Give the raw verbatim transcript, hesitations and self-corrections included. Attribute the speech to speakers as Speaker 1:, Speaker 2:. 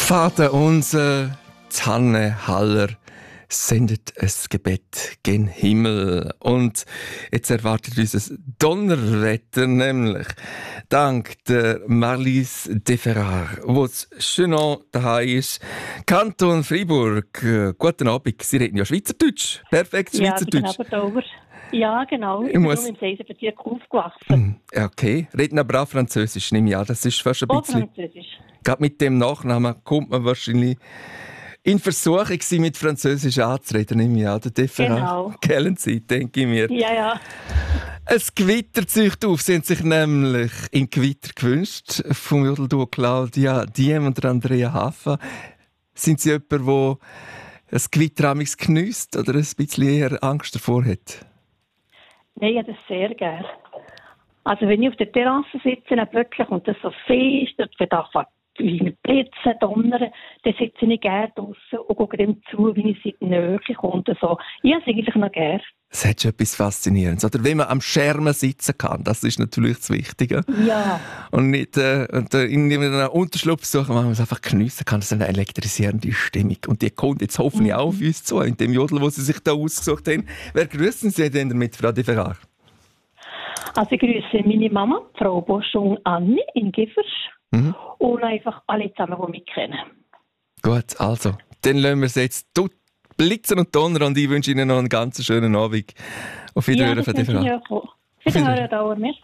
Speaker 1: Vater unser, Hanne Haller sendet ein Gebet gen Himmel. Und jetzt erwartet uns ein Donnerwetter, nämlich dank der Marlies de Ferrar, wo schön daheim ist. Kanton Freiburg. Äh, guten Abend. Sie reden ja Schweizerdeutsch. Perfekt Schweizerdeutsch.
Speaker 2: Ja, ja, genau. Ich
Speaker 1: ich
Speaker 2: bin
Speaker 1: muss...
Speaker 2: im Seisenbezirk aufgewachsen.
Speaker 1: Okay. Reden aber auch Französisch, nehme ich an. Das ist fast ein
Speaker 2: Oh,
Speaker 1: bisschen...
Speaker 2: Französisch.
Speaker 1: Gerade mit dem Nachnamen kommt man wahrscheinlich in Versuchung, sie mit Französisch anzureden, nehme ich an. Der Deferat.
Speaker 2: Genau.
Speaker 1: Gellenzeit, denke ich mir.
Speaker 2: Ja, ja.
Speaker 1: Ein Gewitter zieht auf. Sie haben sich nämlich im Gewitter gewünscht vom Jodelduo Claudia Diem und Andrea Haffa. Sind Sie jemand, der ein Gewitter amigs geniesst oder ein bisschen eher Angst davor hat?
Speaker 2: Nein, ich habe das sehr gerne. Also wenn ich auf der Terrasse sitze und plötzlich und das so fest und wenn da wie ein Blitzen, Donnern, dann sitze ich gerne draussen und schaue dem zu, wie ich in die Nähe komme. So. Ich habe es eigentlich noch gerne.
Speaker 1: Es hat schon etwas Faszinierendes. Oder wenn man am Schermen sitzen kann, das ist natürlich das Wichtige.
Speaker 2: Ja.
Speaker 1: Und nicht äh, und, äh, in einem Unterschlupf suchen, wo man es einfach geniessen kann. Das ist eine elektrisierende Stimmung. Und die kommt jetzt hoffentlich mhm. auch auf uns zu, in dem Jodel, wo Sie sich da ausgesucht haben. Wer grüßen Sie denn damit, Frau de Ferrar?
Speaker 2: Also ich grüße meine Mama, Frau Boschung Anni in Giffersch. Mhm. Und einfach alle zusammen, die mich kennen.
Speaker 1: Gut, also, dann lassen wir es jetzt blitzen und donnern und ich wünsche Ihnen noch einen ganz schönen Abend. Auf Wiederhören,
Speaker 2: ja,
Speaker 1: Frau de Ferrar.
Speaker 2: Auf Wiederhören, Dauer, merci.